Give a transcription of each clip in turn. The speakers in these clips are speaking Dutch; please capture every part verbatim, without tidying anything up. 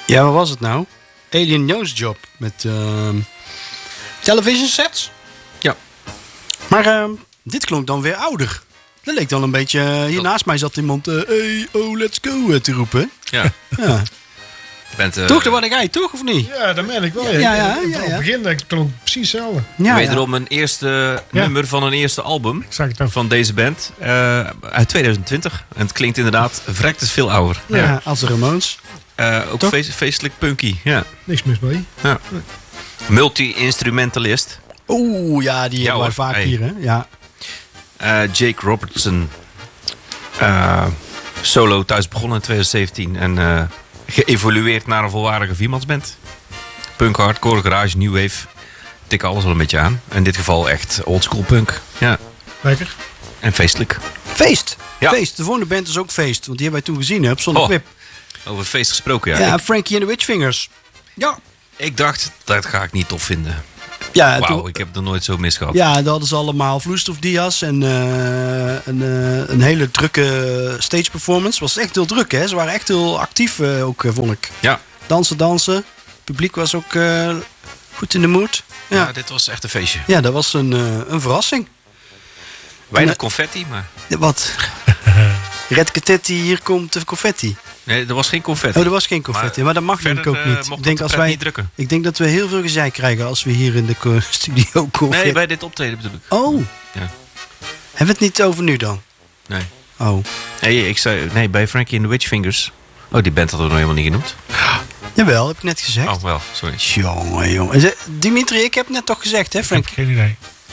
Ja, wat was het nou? Alien Nose Job met uh, television sets. Ja. Maar uh, dit klonk dan weer ouder. Dat leek dan een beetje... Uh, hier naast mij zat iemand... Uh, hey, oh, let's go uh, te roepen. Ja. ja. Bent, uh, toch, dat was jij, toch? Of niet? Ja, dat meen ik wel. Ja, ja, ja. ja, ja, ja. Op het begin denk ik klonk precies hetzelfde. Ja, Wederom een eerste ja. nummer van een eerste album van deze band. Uh, uit tweeduizend twintig. En het klinkt inderdaad verrekt veel ouder. Ja, ja. Als de Ramones. Uh, ook feest, feestelijk punky. Ja. Niks mis mee. Ja. Multi-instrumentalist. Oeh, ja, die hebben wij vaak hey. hier, hè? Ja. Uh, Jake Robertson. Uh, solo thuis begonnen in twintig zeventien. En uh, geëvolueerd naar een volwaardige viermansband. Punk, hardcore, garage, new wave. Tik alles wel een beetje aan. In dit geval echt oldschool punk. Ja. Lekker. En feestelijk. Feest. Ja. Feest. De volgende band is ook feest. Want die hebben wij toen gezien, hè? Op Zonder oh. Quip. Over feest gesproken, ja. Ja, ik, Frankie and the Witchfingers. Ja. Ik dacht, dat ga ik niet tof vinden. Ja, Wauw, toen, ik heb er nooit zo mis gehad. Ja, dat hadden ze allemaal vloeistofdia's en uh, een, uh, een hele drukke stage performance. Het was echt heel druk, hè? Ze waren echt heel actief, uh, ook, uh, vond ik. Ja. Dansen, dansen. Het publiek was ook uh, goed in de mood. Ja. ja, dit was echt een feestje. Ja, dat was een, uh, een verrassing. Weinig en, confetti, maar... Wat? Redketetti, hier komt de confetti. Nee, er was geen confetti. Oh, er was geen confetti, maar, maar dat mag natuurlijk ook niet. Uh, ik denk, als wij, niet drukken. ik denk dat we heel veel gezeik krijgen als we hier in de studio confetti... Nee, bij dit optreden bedoel ik. Oh. Ja. Hebben we het niet over nu dan? Nee. Oh. Nee, ik zei, nee, bij Frankie and the Witchfingers. Oh, die band hadden we nog helemaal niet genoemd. Jawel, heb ik net gezegd. Oh, wel, sorry. Jongen, jongen. Dimitri, ik heb net toch gezegd, hè, Frank? Ik heb geen idee.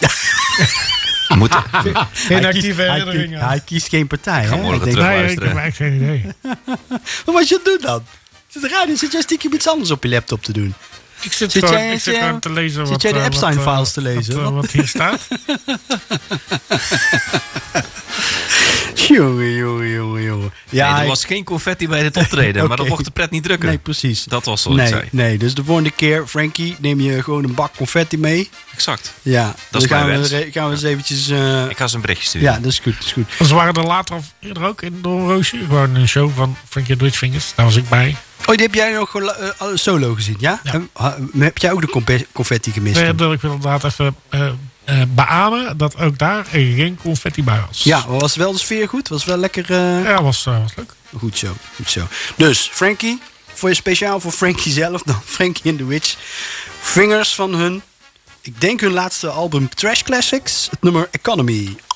Moet geen actieve herinneringen. Hij, hij kiest geen partij, ik ga hè? morgen denk, nee, ik heb echt geen idee. Wat was je aan het doen dan? Zit er aan? Zit jij stiekem iets anders op je laptop te doen? Ik zit, zit gewoon, jij, ik zit gewoon te lezen wat, zit jij de uh, Epstein-files uh, te lezen? Wat, uh, wat hier staat. Jongen, jongen, jongen, jongen. Ja, nee, er was geen confetti bij dit optreden, okay. Maar dan mocht de pret niet drukken. Nee, precies. Dat was wat nee, ik zei. Nee, dus de volgende keer, Frankie, neem je gewoon een bak confetti mee. Exact. Ja, dat is gaan mijn we, wens. gaan we eens eventjes... Uh... Ik ga ze een berichtje sturen. Ja, dat is goed, dat is goed. Ze waren er later of eerder ook in Doornroosje. Gewoon een show van Frankie and the Witchfingers. Daar was ik bij. Oh, die heb jij nog uh, solo gezien, ja? ja. En, uh, heb jij ook de confetti gemist? Nee, dat ik wil inderdaad even uh, uh, beamen dat ook daar geen confetti bij was. Ja, was wel de sfeer goed? Was wel lekker... Uh... Ja, was, uh, was leuk. Goed zo, goed zo. Dus, Frankie, voor je speciaal voor Frankie zelf dan. Frankie and the Witch. Vingers van hun, ik denk hun laatste album Trash Classics. Het nummer Economy.